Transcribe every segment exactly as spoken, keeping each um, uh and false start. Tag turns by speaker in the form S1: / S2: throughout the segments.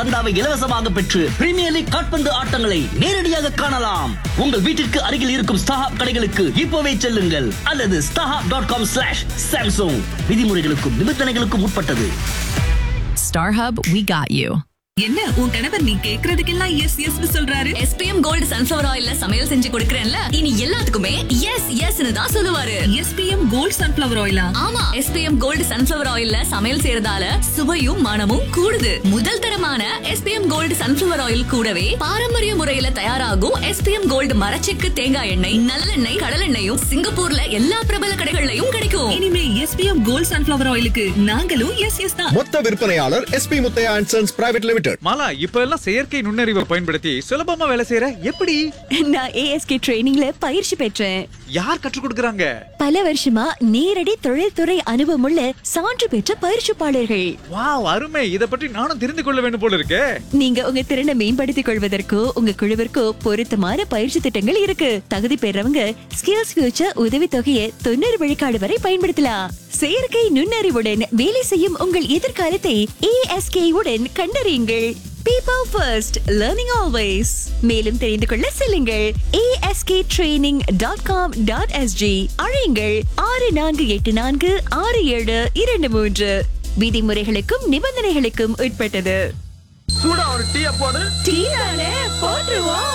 S1: சந்தாவை இலவசமாக பெற்று பிரீமியர் லீக் கால்பந்து ஆட்டங்களை நேரடியாக காணலாம். உங்கள் வீட்டிற்கு அருகில் இருக்கும் ஸ்டாஹாப் கடைகளுக்கு இப்போவே செல்லுங்கள் அல்லது StarHub dot com slash Samsung. விதிமுறைகளுக்கும் நிபந்தனைகளுக்கும் உட்பட்டது.
S2: StarHub, we got you.
S3: என்ன உன் கணவர் நீ கேக்குறதுக்கெல்லாம் எஸ் எஸ் சொல்றாரு?
S2: S P M Gold Sunflower Oilல சமையல் செஞ்சு கொடுக்கறேன்ல, இனி எல்லாத்துக்குமே எஸ் எஸ்னு தான் சொல்லுவாரு.
S3: S P M Gold Sunflower Oil-ஆ?
S2: ஆமா, S P M Gold Sunflower Oilல சமையல் செய்யறதால சுவையும் மனமும் கூடுது. முதல் தரமான S P M Gold Sunflower Oil கூடவே பாரம்பரிய முறையில தயாராகும் S P M Gold மரச்செக்கு தேங்காய் எண்ணெய், நல்லெண்ணெய், கடலெண்ணெயும் சிங்கப்பூர்ல எல்லா பிரபல கடைகள்லயும் கிடைக்கும்.
S3: இனிமே S P M Gold Sunflower Oil-க்கு நாங்களும் எஸ் எஸ் தான்.
S4: மொத்த விற்பனையாளர் S P Muthiah and sons private limited.
S5: Mala, இப்ப எல்லாம் செயற்கை நுண்ணறிவை பயன்படுத்தி சுலபமா வேலை செய்யற எப்படி?
S6: நான் A S K ட்ரெய்னிங்ல பயிற்சி பெற்றேன்.
S5: யார் கற்றுக் கொடுக்கறாங்க?
S6: பல வருஷமா நேரடி தொழில்துறை அனுபவமுள்ள சான்று பெற்ற பயிற்சிப்பாளர்கள்.
S5: வாவ், அருமை. இத பற்றி நானும் தெரிந்து கொள்ள வேண்டும் போல இருக்கே.
S6: நீங்க உங்க திறனை மேம்படுத்திக் கொள்வதற்கோ உங்க குழுவிற்கோ பொருத்தமான பயிற்சி திட்டங்கள் இருக்கு. தகுதி பெறவங்க ஸ்கில்ஸ் ஃபியூச்சர் உதவித்தொகையை தொண்ணூறு விழுக்காடு வரை பயன்படுத்தலாம். செயற்கை நுண்ணறிவுடன் வேலை செய்யும் உங்கள் எதிர்காலத்தை A S K உடன் கண்டறியுங்கள். People first, learning always. மேலும் தெரிந்து கொள்ள செல்லுங்கள் A S K training dot com dot S G. அழையுங்கள் ஆறு நான்கு எட்டு நான்கு ஆறு ஏழு இரண்டு மூன்று. விதிமுறைகளுக்கும் நிபந்தனைகளுக்கும் உட்பட்டது.
S1: சூடா ஒரு டீ போடு.
S6: டீ தானே, போட்டுருவோம்.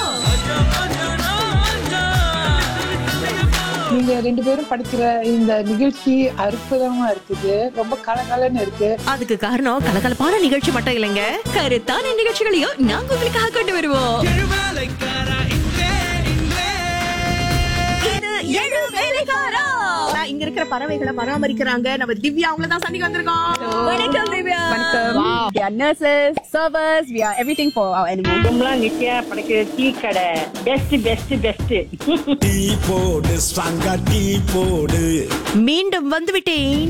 S7: நீங்க ரெண்டு பேரும் படிக்கிற இந்த நிகழ்ச்சி அற்புதமா இருக்குது. ரொம்ப கலகலன்னு இருக்கு.
S6: அதுக்கு காரணம் கலகலப்பான நிகழ்ச்சி மட்டும் இல்லைங்க, கருத்தான நிகழ்ச்சிகளையும் நாங்க உங்களுக்காக கொண்டு வருவோம். இது ஏழு வேலைக்காரா.
S8: இங்க இருக்கிற பறவைகளை பராமரிக்கிறாங்க. நம்ம திவ்யா அவங்கள தான் சந்திக்க வந்திருக்கோம்.
S6: வணக்கம் திவ்யா.
S8: வணக்கம். We are nurses, servers, we are everything for our animals.
S9: நம்மளாம் நித்யா படைக்கிற டீ கடை பெஸ்ட் பெஸ்ட் பெஸ்ட்.
S10: டீ போடு ஸ்ட்ராங்கா டீ போடு.
S6: மீண்டும் வந்துவிட்டேன்.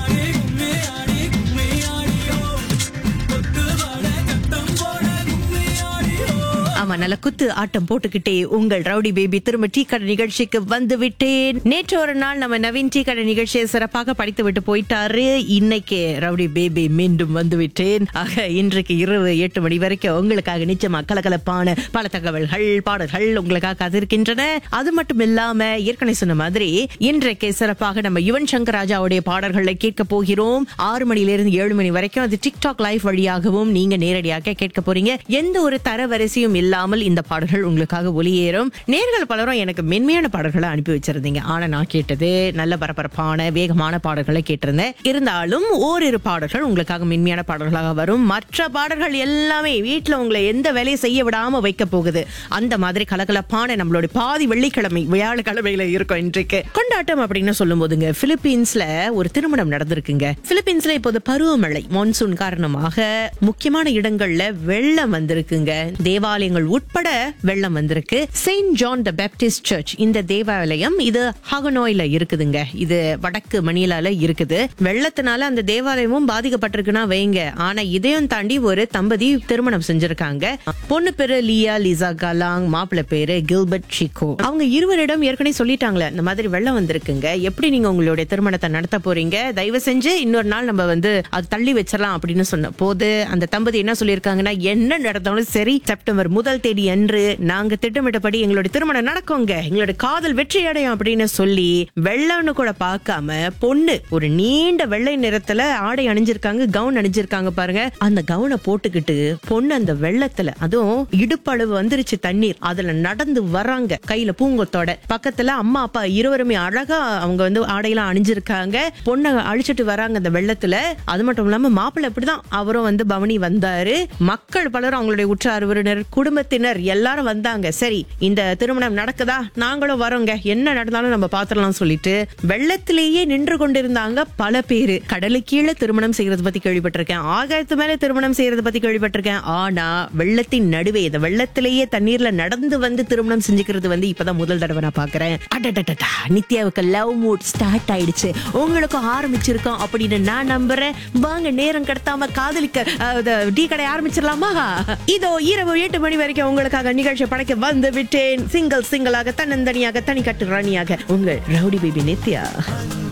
S6: ஆமா, நல்ல குத்து ஆட்டம் போட்டுக்கிட்டே உங்கள் ரவுடி பேபி திரும்ப டீ கடை நிகழ்ச்சிக்கு வந்து விட்டேன். நேற்று ஒரு நாள் நம்ம நவீன் டீ கடை நிகழ்ச்சியை சிறப்பாக படித்து விட்டு போயிட்டாரு. இன்னைக்கு ரவுடி பேபி மீண்டும் வந்து விட்டேன். ஆக இன்றைக்கு இரவு எட்டு மணி வரைக்கும் உங்களுக்காக நிச்சயமா கலகலப்பான பல தகவல்கள், பாடல்கள் உங்களுக்காக காத்திருக்கின்றன. அது மட்டும் இல்லாம ஏற்கனவே சொன்ன மாதிரி இன்றைக்கு சிறப்பாக நம்ம யுவன் சங்கர் ராஜாவுடைய பாடல்களை கேட்க போகிறோம். ஆறு மணியிலிருந்து ஏழு மணி வரைக்கும் அது டிக்டாக் லைவ் வழியாகவும் நீங்க நேரடியாக கேட்க போறீங்க. எந்த ஒரு தரவரிசையும் இல்லாமல் இந்த பாடல்கள் உங்களுக்காக ஒளியேறும். நேர்கள் பலரும் எனக்கு மென்மையான பாடல்களை அனுப்பி வச்சிருந்தீங்க. ஆனா நான் கேட்டது நல்ல பரபரப்பான வேகமான பாடல்களை கேட்டிருந்தேன். இருந்தாலும் ஓரிரு பாடல்கள் உங்களுக்காக மென்மையான பாடல்களாக வரும். மற்ற பாடல்கள் எல்லாமே வீட்டுல உங்களை எந்த வேலையை செய்ய விடாம வைக்க போகுது. அந்த மாதிரி கலகலப்பான நம்மளுடைய பாதி வெள்ளிக்கிழமை வியாழக்கிழமையில இருக்கும். இன்றைக்கு கொண்டாட்டம் அப்படின்னு சொல்லும் போதுங்க, பிலிப்பீன்ஸ்ல ஒரு திருமணம் நடந்திருக்குங்க. பிலிப்பீன்ஸ்ல இப்போது பருவமழை மான்சூன் காரணமாக முக்கியமான இடங்கள்ல வெள்ளம் வந்திருக்குங்க. தேவாலயங்கள் உட்பட வெள்ளம் வந்திருக்கு. செயின்ட் ஜான் த பேப்டிஸ்ட் சர்ச் இந்த தேவாலயம் இது ஹகனோயில இருக்குதுங்க. இது வடக்கு மணிலால இருக்குது. வெள்ளத்தினால அந்த தேவாலயமும் பாதிக்கப்பட்டிருக்குன்னா வைங்க. ஆனா இதையும் தாண்டி ஒரு தம்பதி திருமணம் செஞ்சிருக்காங்க. பொண்ணு பேரு லியா லிசா கலாங், மாப்பிள்ளை பேரு கில்பர்ட் சிகோ. அவங்க இருவரிடம் ஏற்கனவே சொல்லிட்டாங்களே, இந்த மாதிரி வெள்ளம் வந்திருக்குங்க, எப்படி நீங்க உங்களுடைய திருமணத்தை நடத்த போறீங்க, தயவு செஞ்சு இன்னொரு நாள் நம்ம வந்து அது தள்ளி வச்சிடலாம் அப்படின்னு சொன்ன போது அந்த தம்பதி என்ன சொல்லியிருக்காங்கன்னா, என்ன நடந்தாலும் சரி செப்டம்பர் முதல் தேதி அன்று நாங்க திட்டமிட்டபடி எங்களுடைய திருமணம் நடக்குங்க, எங்களுடைய காதல் வெற்றி அடையும் அப்படின்னு சொல்லி வெள்ளம்னு கூட பார்க்காம பொண்ணு ஒரு நீண்ட வெள்ளை நிறத்துல ஆடை அணிஞ்சிருக்காங்க, கவுன் அணிஞ்சிருக்காங்க பாருங்க. அந்த கவுனை போட்டுக்கிட்டு பொண்ணு அந்த வெள்ளத்துல, அதுவும் இடுப்பளவு வந்துருச்சு தண்ணீர், அதுல நடந்து வர்றாங்க கையில பூங்கொத்தோட. பக்கத்துல அம்மா அப்பா இருவருமே அழகா அவங்க வந்து ஆடையெல்லாம் அணிஞ்சிருக்காங்க. பொண்ணை அழிச்சிட்டு வராங்க அந்த வெள்ளத்துல. அது மட்டும் இல்லாம மாப்பிள்ளை இப்படிதான் அவரும் வந்து பவனி வந்தாரு. மக்கள் பலரும் அவங்களுடைய உற்றார் உறவினர் குடும்பத்தினர் எல்லாரும் வந்தாங்க. சரி இந்த திருமணம் நடக்குதா, நாங்களும் வரோங்க, என்ன நடந்தாலும் நம்ம பாத்திரலாம் சொல்லிட்டு வெள்ளத்திலேயே நின்று கொண்டிருந்தாங்க பல பேரு. கடலுக்கு கீழே திருமணம் செய்யறது பத்தி கேள்விப்பட்டிருக்கேன், ஆகாயத்து மேல திருமணம் செய்யறது பத்தி கேள்விப்பட்டிருக்கேன். ஆனா வெள்ளத்தின் நடுவே இந்த வெள்ளத்திலேயே தண்ணீர்ல நடந்து வந்து திருமணம் செஞ்சுக்கிறது வந்து இப்பதான் முதல் தடவை நான் பாக்குறேன். அடடடடா, நித்யாவுக்கு லவ் மூட் ஸ்டார்ட் ஆயிடுச்சு, உங்களுக்கும் ஆரம்பிச்சிருக்கோம் அப்படின்னு நான் நம்புறேன். வாங்க நேரம் கடத்தாம காதலிக்க டீ கடை ஆரம்பிச்சிடலாமா? இதோ இரவு எட்டு மணி வரைக்கும் உங்களுக்காக நிகழ்ச்சி படைக்க வந்து விட்டேன். சிங்கிள் சிங்கிளாக தன்னந்தனியாக தனி கட்டு ராணியாக உங்கள் ரவுடி பேபி நித்யா.